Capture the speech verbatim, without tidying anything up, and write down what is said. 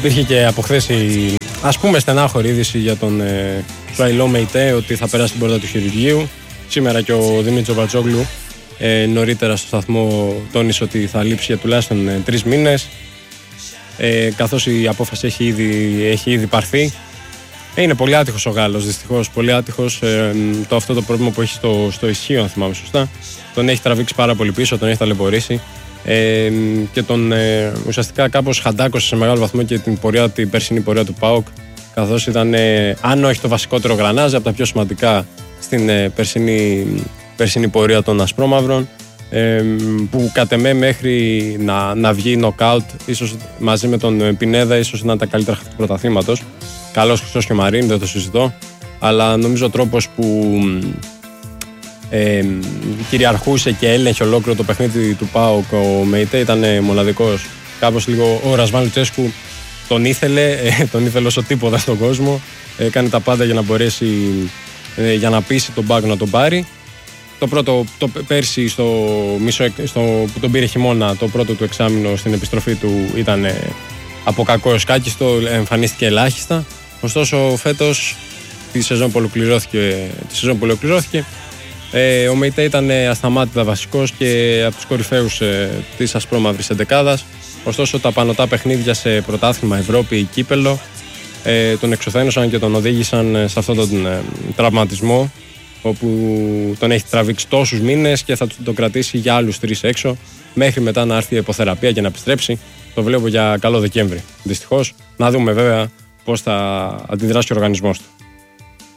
υπήρχε και από χθες η, ας πούμε, στενάχωρη είδηση για τον ε, Σουαϊλό Μεϊτέ ότι θα περάσει την πόρτα του χειρουργείου. Σήμερα και ο Δημήτρης Τζοβατζόγλου ε, νωρίτερα στο σταθμό τόνισε ότι θα λείψει για τουλάχιστον ε, τρεις μήνες. Ε, καθώς η απόφαση έχει ήδη, έχει ήδη πάρθει. Ε, είναι πολύ άτυχος ο Γάλλος, δυστυχώς. Πολύ άτυχος. Ε, το, αυτό το πρόβλημα που έχει στο, στο ισχύο, αν θυμάμαι σωστά, τον έχει τραβήξει πάρα πολύ πίσω, τον έχει ταλαιπωρήσει. Ε, και τον ε, ουσιαστικά κάπως χαντάκωσε σε μεγάλο βαθμό και την, πορεία, την περσινή πορεία του ΠΑΟΚ, καθώς ήταν, ε, αν όχι το βασικότερο γρανάζι, από τα πιο σημαντικά στην ε, περσινή, περσινή πορεία των Ασπρόμαυρων, ε, που κατ' εμέ μέχρι να, να βγει νοκάουτ, ίσως μαζί με τον Πινέδα, ίσως ήταν τα καλύτερα του πρωταθλήματος. Καλός Χρυσός και Μαρίν, δεν το συζητώ, αλλά νομίζω ο τρόπος που Ε, κυριαρχούσε και έλεγχε ολόκληρο το παιχνίδι του ΠΑΟΚ ο Μεϊτέ ήταν μοναδικός. Κάπως λίγο ο Ρασβάν Λουτσέσκου τον ήθελε, ε, τον ήθελε όσο τίποτα στον κόσμο. Έκανε τα πάντα για να μπορέσει ε, για να πείσει τον Πάγκο να τον πάρει. Το πρώτο, το πέρσι στο μισό, στο, που τον πήρε χειμώνα, το πρώτο του εξάμηνο στην επιστροφή του ήταν ε, από κακό έως κάκιστο, εμφανίστηκε ελάχιστα. Ωστόσο φέτος τη σεζόν που ολοκληρώθηκε, τη σεζόν που ολοκληρώθηκε Ε, ο Μεϊτέ ήταν ασταμάτητα βασικός και από τους κορυφαίους ε, της ασπρόμαυρης εντεκάδας. Ωστόσο τα πανωτά παιχνίδια σε πρωτάθλημα, Ευρώπη, κύπελο ε, τον εξωθένωσαν και τον οδήγησαν σε αυτόν τον ε, τραυματισμό, όπου τον έχει τραβήξει τόσους μήνες και θα τον κρατήσει για άλλους τρεις έξω μέχρι μετά να έρθει η υποθεραπεία και να επιστρέψει. Το βλέπω για καλό Δεκέμβρη, δυστυχώς. Να δούμε βέβαια πώς θα αντιδράσει ο οργανισμός του.